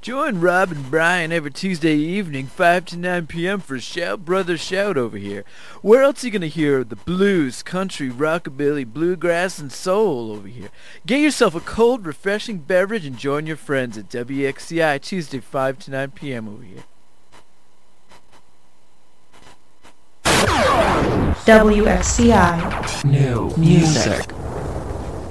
Join Rob and Brian every Tuesday evening, 5 to 9 p.m. for Shout Brother Shout over here. Where else are you going to hear the blues, country, rockabilly, bluegrass, and soul over here? Get yourself a cold, refreshing beverage and join your friends at WXCI Tuesday, 5 to 9 p.m. over here. WXCI. New music.